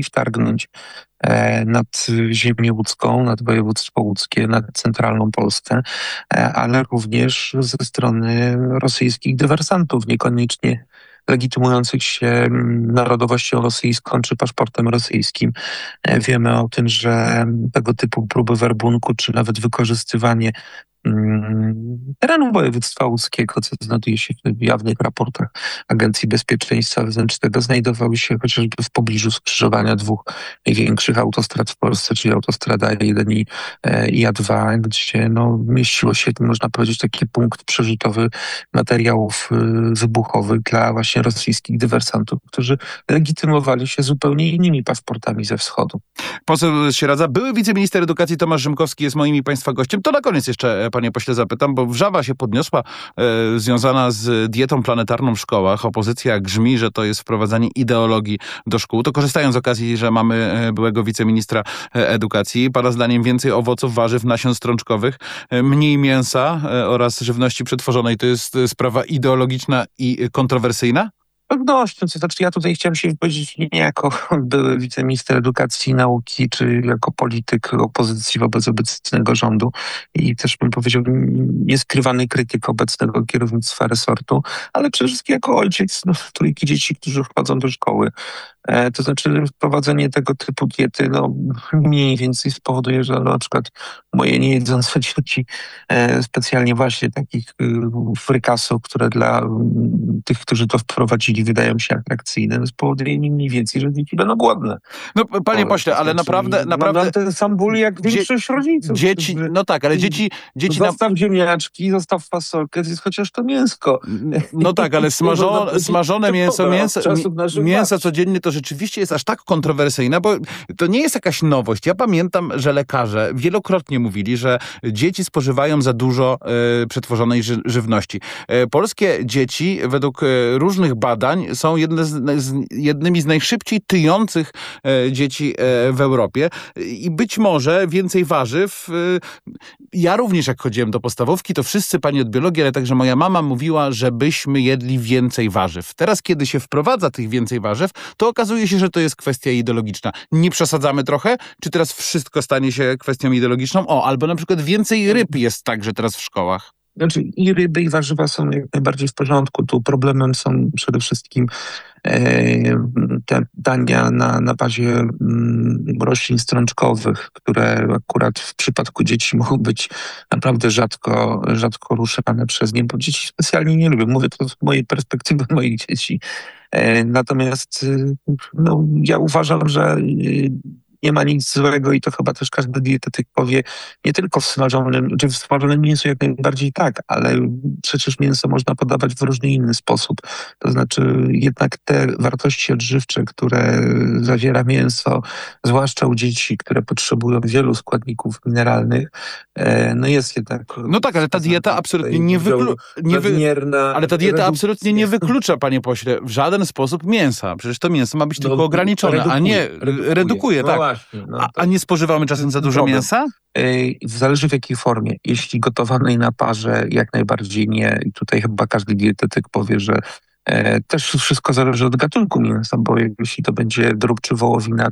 wtargnąć nad ziemię łódzką, nad województwo łódzkie, nad centralną Polskę, ale również ze strony rosyjskich dywersantów, niekoniecznie legitymujących się narodowością rosyjską czy paszportem rosyjskim. Wiemy o tym, że tego typu próby werbunku, czy nawet wykorzystywanie terenu województwa łódzkiego, co znajduje się w jawnych raportach Agencji Bezpieczeństwa Wewnętrznego, znajdowały się chociażby w pobliżu skrzyżowania dwóch największych autostrad w Polsce, czyli autostrada A1 i A2, gdzie mieściło się, można powiedzieć, taki punkt przerzutowy materiałów wybuchowych dla właśnie rosyjskich dywersantów, którzy legitymowali się zupełnie innymi paszportami ze wschodu. Poseł Sieradza, były wiceminister edukacji Tomasz Rzymkowski jest moim i państwa gościem. To na koniec jeszcze, panie pośle, zapytam, bo wrzawa się podniosła związana z dietą planetarną w szkołach. Opozycja grzmi, że to jest wprowadzanie ideologii do szkół. To korzystając z okazji, że mamy byłego wiceministra edukacji, pana zdaniem więcej owoców, warzyw, nasion strączkowych, mniej mięsa oraz żywności przetworzonej to jest sprawa ideologiczna i kontrowersyjna? Pewnością, to znaczy ja tutaj chciałem się wypowiedzieć nie jako były wiceminister edukacji i nauki, czy jako polityk opozycji wobec obecnego rządu i też bym powiedział nieskrywany krytyk obecnego kierownictwa resortu, ale przede wszystkim jako ojciec trójki dzieci, którzy wchodzą do szkoły. To znaczy wprowadzenie tego typu diety mniej więcej spowoduje, że na przykład moje niejedzące dzieci specjalnie właśnie takich frykasów, które dla tych, którzy to wprowadzili, wydają się atrakcyjne, spowoduje mniej więcej, że dzieci będą głodne. No panie pośle, ale naprawdę... Mam ten sam ból jak większość rodziców. Dzieci, no tak, ale dzieci... Zostaw ziemniaczki, zostaw fasolkę, jest chociaż to mięsko. No tak, ale smażone mięso codziennie to rzeczywiście jest aż tak kontrowersyjne, bo to nie jest jakaś nowość. Ja pamiętam, że lekarze wielokrotnie mówili, że dzieci spożywają za dużo przetworzonej żywności. Polskie dzieci według różnych badań są jednymi z najszybciej tyjących dzieci w Europie i być może więcej warzyw. Ja również jak chodziłem do podstawówki, to wszyscy pani od biologii, ale także moja mama mówiła, żebyśmy jedli więcej warzyw. Teraz, kiedy się wprowadza tych więcej warzyw, to okazuje się, że to jest kwestia ideologiczna. Nie przesadzamy trochę? Czy teraz wszystko stanie się kwestią ideologiczną? Albo na przykład więcej ryb jest także teraz w szkołach. Znaczy i ryby, i warzywa są jak najbardziej w porządku. Tu problemem są przede wszystkim te dania na bazie roślin strączkowych, które akurat w przypadku dzieci mogą być naprawdę rzadko ruszane przez nie, bo dzieci specjalnie nie lubią. Mówię to z mojej perspektywy moich dzieci. Natomiast ja uważam, że nie ma nic złego i to chyba też każdy dietetyk powie, nie tylko w smażonym mięsu jak najbardziej tak, ale przecież mięso można podawać w różny inny sposób. To znaczy jednak te wartości odżywcze, które zawiera mięso, zwłaszcza u dzieci, które potrzebują wielu składników mineralnych, jest jednak... No tak, ale ta dieta absolutnie ale ta dieta absolutnie nie wyklucza, panie pośle, w żaden sposób mięsa. Przecież to mięso ma być tylko ograniczone, a nie redukuje, tak. Właśnie, a nie spożywamy czasem za dużo mięsa? Zależy w jakiej formie. Jeśli gotowanej na parze, jak najbardziej nie. I tutaj chyba każdy dietetyk powie, że też wszystko zależy od gatunku mięsa, bo jeśli to będzie drób czy wołowina,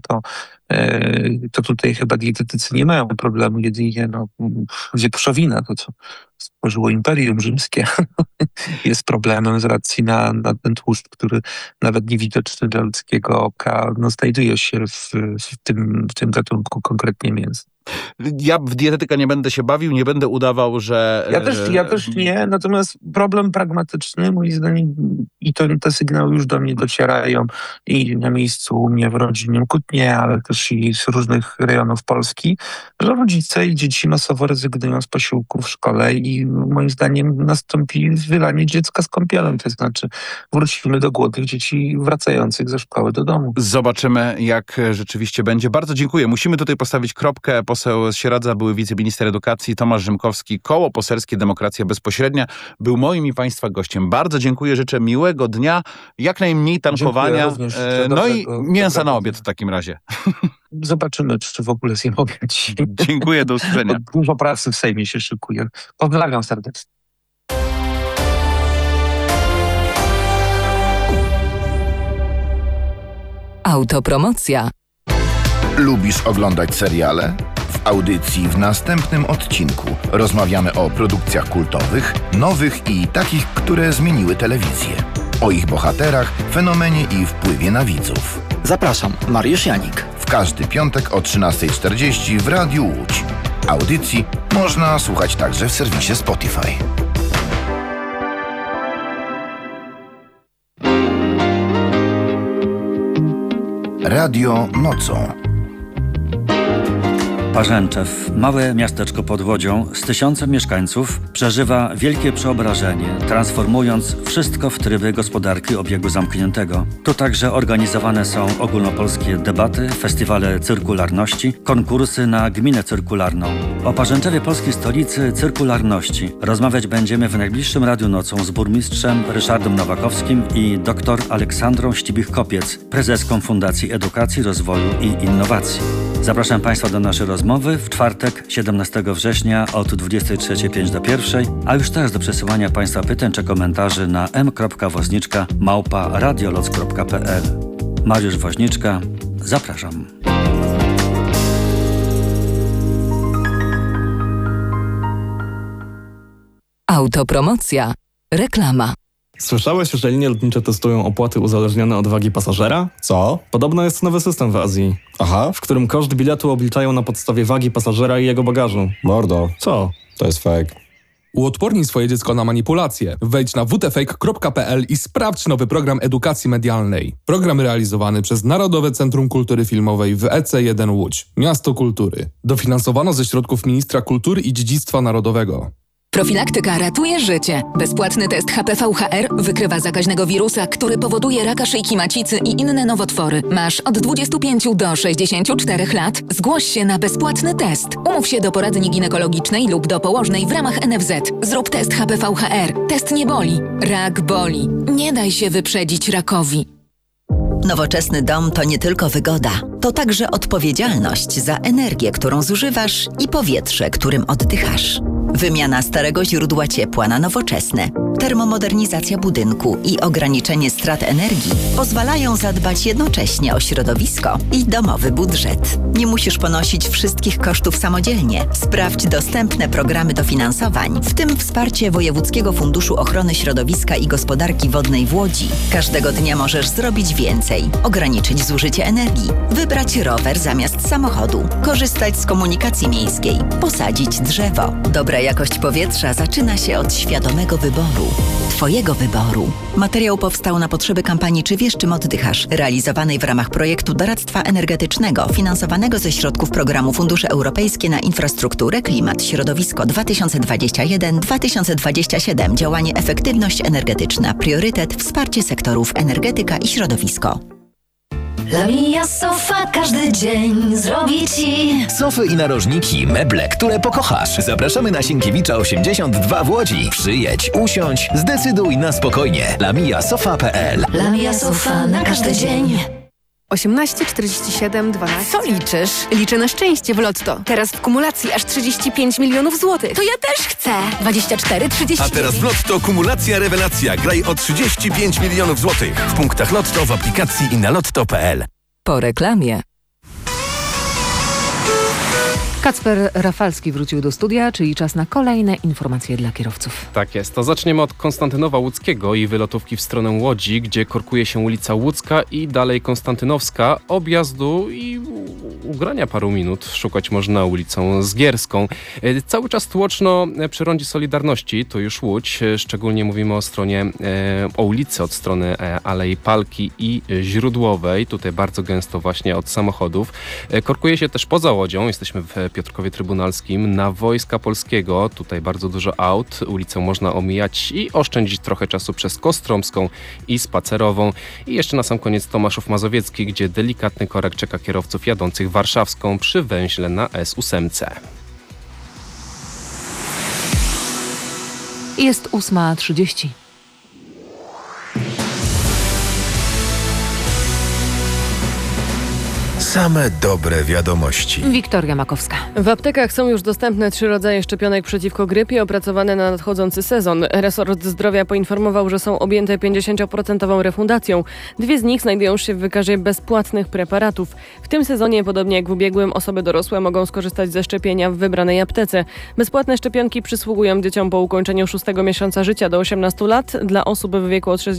to tutaj chyba dietetycy nie mają problemu. Jedynie wieprzowina, to co stworzyło Imperium Rzymskie, jest problemem z racji na ten tłuszcz, który nawet niewidoczny dla ludzkiego oka znajduje się w tym gatunku konkretnie mięsa. Ja w dietetyka nie będę się bawił, nie będę udawał, że... Ja też nie, natomiast problem pragmatyczny, moim zdaniem, i te sygnały już do mnie docierają i na miejscu u mnie w rodzinie Kutnie, ale też i z różnych rejonów Polski, że rodzice i dzieci masowo rezygnują z posiłków w szkole i moim zdaniem nastąpi wylanie dziecka z kąpielą, to znaczy wrócimy do głodnych dzieci wracających ze szkoły do domu. Zobaczymy, jak rzeczywiście będzie. Bardzo dziękuję. Musimy tutaj postawić kropkę. Poseł Sieradza, były wiceminister edukacji, Tomasz Rzymkowski, Koło Poselskie Demokracja Bezpośrednia, był moim i państwa gościem. Bardzo dziękuję, życzę miłego dnia, jak najmniej tankowania, i mięsa na obiad w takim razie. Zobaczymy, czy w ogóle zjem obiad. Dziękuję, do usłyszenia. Dużo pracy w Sejmie się szykuje. Pozdrawiam serdecznie. Autopromocja. Lubisz oglądać seriale? W audycji w następnym odcinku rozmawiamy o produkcjach kultowych, nowych i takich, które zmieniły telewizję. O ich bohaterach, fenomenie i wpływie na widzów. Zapraszam, Mariusz Janik. W każdy piątek o 13:40 w Radiu Łódź. Audycji można słuchać także w serwisie Spotify. Radio nocą. Parzęczew, małe miasteczko pod Łodzią z 1000 mieszkańców, przeżywa wielkie przeobrażenie, transformując wszystko w tryby gospodarki obiegu zamkniętego. Tu także organizowane są ogólnopolskie debaty, festiwale cyrkularności, konkursy na gminę cyrkularną. O Parzęczewie polskiej stolicy cyrkularności rozmawiać będziemy w najbliższym Radiu Nocą z burmistrzem Ryszardem Nowakowskim i dr Aleksandrą Ścibich-Kopiec, prezeską Fundacji Edukacji, Rozwoju i Innowacji. Zapraszam Państwa do naszej rozmowy w czwartek, 17 września od 23:05 do 1, a już teraz do przesyłania Państwa pytań czy komentarzy na m.woźniczka@radioloc.pl. Mariusz Woźniczka, zapraszam. Autopromocja. Reklama. Słyszałeś, że linie lotnicze testują opłaty uzależnione od wagi pasażera? Co? Podobno jest nowy system w Azji, Aha, w którym koszt biletu obliczają na podstawie wagi pasażera i jego bagażu. mordo, Co? to jest fake. Uodpornij swoje dziecko na manipulacje. Wejdź na wtfake.pl i sprawdź nowy program edukacji medialnej. Program realizowany przez Narodowe Centrum Kultury Filmowej w EC1 Łódź, Miasto Kultury. Dofinansowano ze środków Ministra Kultury i Dziedzictwa Narodowego. Profilaktyka ratuje życie. Bezpłatny test HPV-HR wykrywa zakaźnego wirusa, który powoduje raka szyjki macicy i inne nowotwory. Masz od 25 do 64 lat? Zgłoś się na bezpłatny test. Umów się do poradni ginekologicznej lub do położnej w ramach NFZ. Zrób test HPV-HR. Test nie boli. Rak boli. Nie daj się wyprzedzić rakowi. Nowoczesny dom to nie tylko wygoda, to także odpowiedzialność za energię, którą zużywasz i powietrze, którym oddychasz. Wymiana starego źródła ciepła na nowoczesne, termomodernizacja budynku i ograniczenie strat energii pozwalają zadbać jednocześnie o środowisko i domowy budżet. Nie musisz ponosić wszystkich kosztów samodzielnie. Sprawdź dostępne programy dofinansowań, w tym wsparcie Wojewódzkiego Funduszu Ochrony Środowiska i Gospodarki Wodnej w Łodzi. Każdego dnia możesz zrobić więcej, ograniczyć zużycie energii, wybrać rower zamiast samochodu, korzystać z komunikacji miejskiej, posadzić drzewo. Dobra jakość powietrza zaczyna się od świadomego wyboru. Twojego wyboru. Materiał powstał na potrzeby kampanii Czy wiesz, czym oddychasz? Realizowanej w ramach projektu doradztwa energetycznego finansowanego ze środków programu Fundusze Europejskie na Infrastrukturę, Klimat, Środowisko 2021-2027. Działanie Efektywność energetyczna. Priorytet wsparcie sektorów energetyka i środowisko. Lamia Sofa każdy dzień zrobi ci sofy i narożniki, meble, które pokochasz. Zapraszamy na Sienkiewicza 82 w Łodzi. Przyjedź, usiądź, zdecyduj na spokojnie. lamiasofa.pl. Lamia Sofa na każdy dzień. 18, 47, 12. Co liczysz? Liczę na szczęście w Lotto. Teraz w kumulacji aż 35 milionów złotych. To ja też chcę. 24, 30. A teraz w Lotto kumulacja rewelacja. Graj o 35 milionów złotych. W punktach Lotto, w aplikacji i na lotto.pl. Po reklamie. Kacper Rafalski wrócił do studia, czyli czas na kolejne informacje dla kierowców. Tak jest. To zaczniemy od Konstantynowa Łódzkiego i wylotówki w stronę Łodzi, gdzie korkuje się ulica Łódzka i dalej Konstantynowska. Objazdu i ugrania paru minut szukać można ulicą Zgierską. Cały czas tłoczno przy rondzie Solidarności, to już Łódź. Szczególnie mówimy o ulicy od strony Alei Palki i Źródłowej. Tutaj bardzo gęsto właśnie od samochodów. Korkuje się też poza Łodzią. Jesteśmy w Piotrkowie Trybunalskim na Wojska Polskiego. Tutaj bardzo dużo aut. Ulicę można omijać i oszczędzić trochę czasu przez Kostromską i Spacerową. I jeszcze na sam koniec Tomaszów Mazowiecki, gdzie delikatny korek czeka kierowców jadących Warszawską przy węźle na S8. Jest 8:30. same dobre wiadomości. Wiktoria Makowska. W aptekach są już dostępne 3 rodzaje szczepionek przeciwko grypie opracowane na nadchodzący sezon. Resort Zdrowia poinformował, że są objęte 50% refundacją. 2 z nich znajdują się w wykazie bezpłatnych preparatów. W tym sezonie, podobnie jak w ubiegłym, osoby dorosłe mogą skorzystać ze szczepienia w wybranej aptece. Bezpłatne szczepionki przysługują dzieciom po ukończeniu 6 miesiąca życia do 18 lat, dla osób w wieku od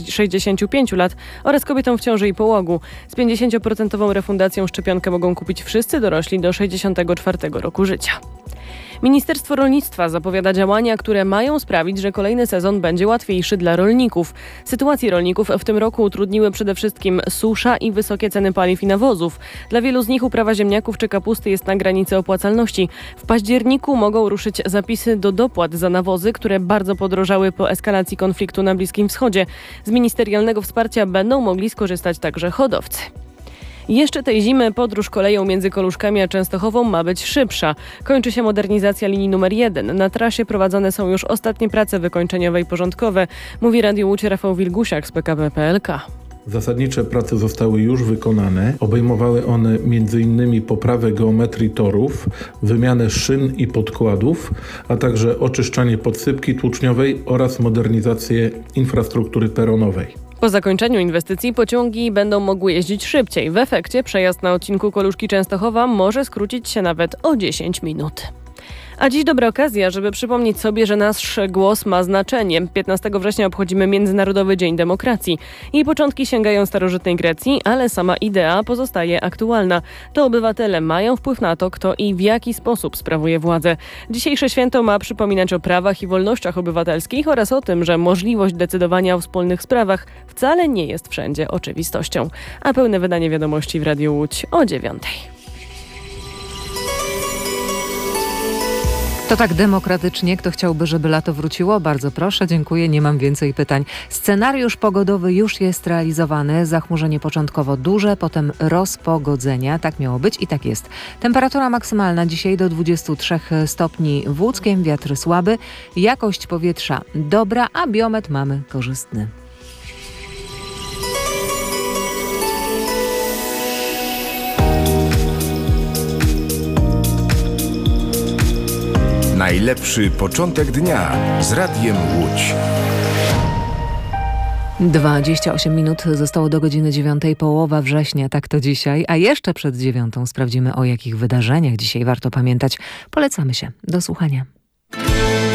65 lat oraz kobietom w ciąży i połogu. Z 50% refundacją szczepionkę mogą kupić wszyscy dorośli do 64 roku życia. Ministerstwo Rolnictwa zapowiada działania, które mają sprawić, że kolejny sezon będzie łatwiejszy dla rolników. Sytuację rolników w tym roku utrudniły przede wszystkim susza i wysokie ceny paliw i nawozów. Dla wielu z nich uprawa ziemniaków czy kapusty jest na granicy opłacalności. W październiku mogą ruszyć zapisy do dopłat za nawozy, które bardzo podrożały po eskalacji konfliktu na Bliskim Wschodzie. Z ministerialnego wsparcia będą mogli skorzystać także hodowcy. Jeszcze tej zimy podróż koleją między Koluszkami a Częstochową ma być szybsza. Kończy się modernizacja linii numer 1. Na trasie prowadzone są już ostatnie prace wykończeniowe i porządkowe, mówi Radiu Łódź Rafał Wilgusiak z PKP PLK. Zasadnicze prace zostały już wykonane. Obejmowały one m.in. poprawę geometrii torów, wymianę szyn i podkładów, a także oczyszczanie podsypki tłuczniowej oraz modernizację infrastruktury peronowej. Po zakończeniu inwestycji pociągi będą mogły jeździć szybciej. W efekcie przejazd na odcinku Koluszki Częstochowa może skrócić się nawet o 10 minut. A dziś dobra okazja, żeby przypomnieć sobie, że nasz głos ma znaczenie. 15 września obchodzimy Międzynarodowy Dzień Demokracji. Jej początki sięgają starożytnej Grecji, ale sama idea pozostaje aktualna. To obywatele mają wpływ na to, kto i w jaki sposób sprawuje władzę. Dzisiejsze święto ma przypominać o prawach i wolnościach obywatelskich oraz o tym, że możliwość decydowania o wspólnych sprawach wcale nie jest wszędzie oczywistością. A pełne wydanie wiadomości w Radiu Łódź o 9:00. To tak demokratycznie. Kto chciałby, żeby lato wróciło? Bardzo proszę, dziękuję, nie mam więcej pytań. Scenariusz pogodowy już jest realizowany. Zachmurzenie początkowo duże, potem rozpogodzenia. Tak miało być i tak jest. Temperatura maksymalna dzisiaj do 23 stopni w Łódzkiem, wiatr słaby, jakość powietrza dobra, a biometr mamy korzystny. Najlepszy początek dnia z Radiem Łódź. 28 minut zostało do godziny 9, połowa września, tak to dzisiaj. A jeszcze przed 9 sprawdzimy, o jakich wydarzeniach dzisiaj warto pamiętać. Polecamy się. Do słuchania.